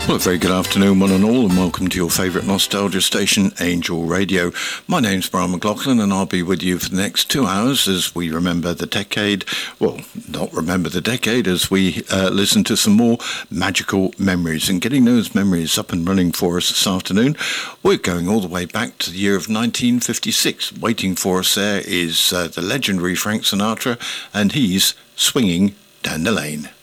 Well, a very good afternoon, one and all, and welcome to your favourite nostalgia station, Angel Radio. My name's Brian McLaughlin, and I'll be with you for the next 2 hours as we remember the decade. Well, not remember the decade, as we listen to some more magical memories. And getting those memories up and running for us this afternoon, we're going all the way back to the year of 1956. Waiting for us there is the legendary Frank Sinatra, and he's Swinging Down the Lane.